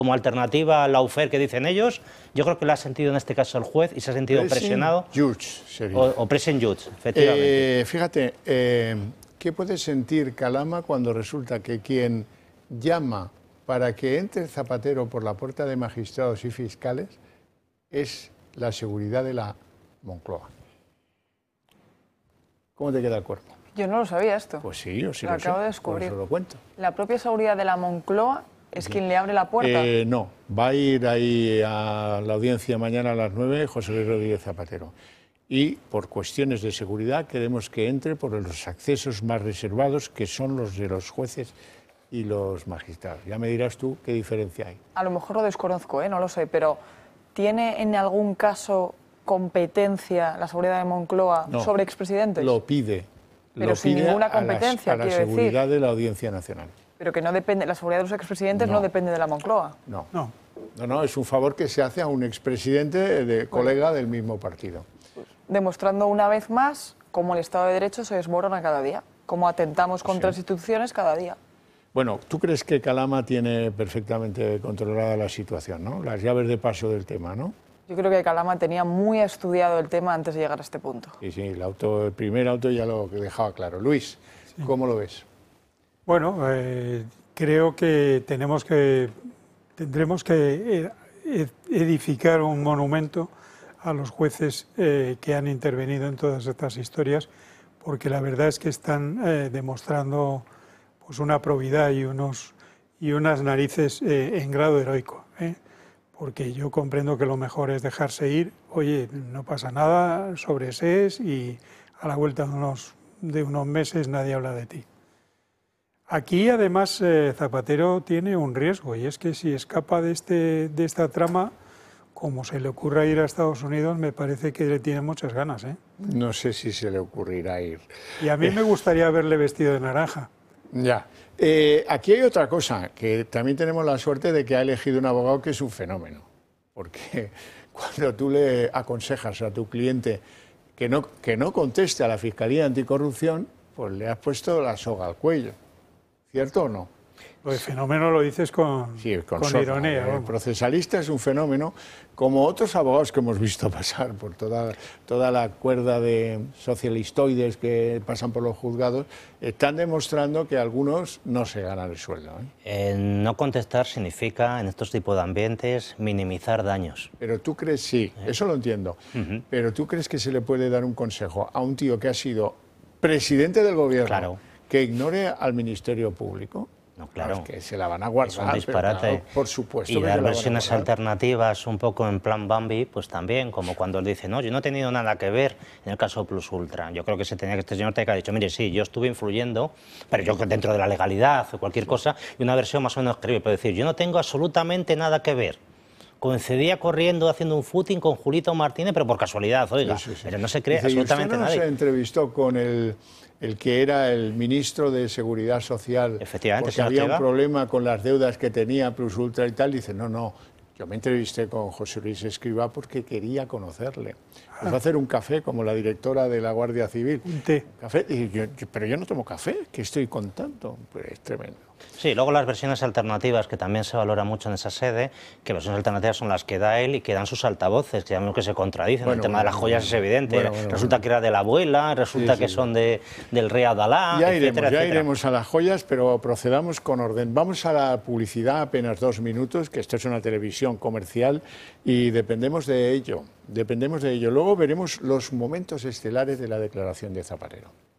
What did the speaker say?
como alternativa al lawfare que dicen ellos. Yo creo que lo ha sentido en este caso el juez y se ha sentido presionado. O pressing judge, efectivamente. Fíjate, ¿qué puede sentir Calama cuando resulta que quien llama para que entre Zapatero por la puerta de magistrados y fiscales es la seguridad de la Moncloa? ¿Cómo te queda el cuerpo? Yo no lo sabía esto. Pues sí, yo sí lo acabo de descubrir. Por eso lo cuento. La propia seguridad de la Moncloa es quien le abre la puerta. No, va a ir ahí a la audiencia mañana a las 9 José Luis Rodríguez Zapatero. Y por cuestiones de seguridad queremos que entre por los accesos más reservados, que son los de los jueces y los magistrados. Ya me dirás tú qué diferencia hay. A lo mejor lo desconozco, no lo sé, pero ¿tiene en algún caso competencia la seguridad de Moncloa sobre expresidentes? Lo pide. Pero sin ninguna competencia, a la seguridad de la Audiencia Nacional. Pero que no depende, la seguridad de los expresidentes no depende de la Moncloa. No, es un favor que se hace a un expresidente colega del mismo partido. Demostrando una vez más cómo el Estado de Derecho se desmorona cada día, cómo atentamos contra las instituciones cada día. Bueno, ¿tú crees que Calama tiene perfectamente controlada la situación, ¿no? Las llaves de paso del tema, ¿no? Yo creo que Calama tenía muy estudiado el tema antes de llegar a este punto. Sí, el primer auto ya lo dejaba claro. Luis, ¿cómo lo ves? Bueno, creo que tendremos que edificar un monumento a los jueces que han intervenido en todas estas historias, porque la verdad es que están demostrando pues una probidad y unas narices en grado heroico, porque yo comprendo que lo mejor es dejarse ir, oye, no pasa nada, sobresees y a la vuelta de unos meses nadie habla de ti. Aquí además Zapatero tiene un riesgo, y es que si escapa de esta trama, como se le ocurra ir a Estados Unidos, me parece que le tiene muchas ganas. No sé si se le ocurrirá ir. Y a mí me gustaría verle vestido de naranja. Ya. Aquí hay otra cosa, que también tenemos la suerte de que ha elegido un abogado que es un fenómeno. Porque cuando tú le aconsejas a tu cliente que no conteste a la Fiscalía Anticorrupción, pues le has puesto la soga al cuello. ¿Cierto o no? El fenómeno lo dices con ironía. El procesalista es un fenómeno, como otros abogados que hemos visto pasar por toda la cuerda de socialistoides que pasan por los juzgados, están demostrando que algunos no se ganan el sueldo. No contestar significa, en estos tipos de ambientes, minimizar daños. Pero tú crees, sí, eso lo entiendo, pero tú crees que se le puede dar un consejo a un tío que ha sido presidente del gobierno, que ignore al Ministerio Público. No, claro. Es que se la van a guardar. Es un disparate. Pero, claro, por supuesto. Y dar versiones alternativas un poco en plan Bambi, pues también, como cuando él dice, no, yo no he tenido nada que ver en el caso Plus Ultra. Yo creo que este señor te ha dicho, mire, sí, yo estuve influyendo, pero yo dentro de la legalidad o cualquier cosa, y una versión más o menos creíble, pero decir, yo no tengo absolutamente nada que ver. Coincidía corriendo, haciendo un footing con Julito Martínez, pero por casualidad, oiga, pero no se cree absolutamente nada. ¿Usted no se entrevistó con el que era el ministro de Seguridad Social? Efectivamente, porque había un problema con las deudas que tenía Plus Ultra y tal? Dice, no, yo me entrevisté con José Luis Escrivá porque quería conocerle. Nos va a hacer un café como la directora de la Guardia Civil. Un té. Café, pero yo no tomo café, ¿qué estoy contando? Pues es tremendo. Sí, luego las versiones alternativas, que también se valora mucho en esa sede, que versiones alternativas son las que da él y que dan sus altavoces, que sabemos que se contradicen. El tema de las joyas es evidente. Resulta que era de la abuela, resulta que son del rey Abdalá, etcétera. Ya iremos a las joyas, pero procedamos con orden. Vamos a la publicidad, apenas 2 minutos, que esto es una televisión comercial y dependemos de ello. Luego veremos los momentos estelares de la declaración de Zapatero.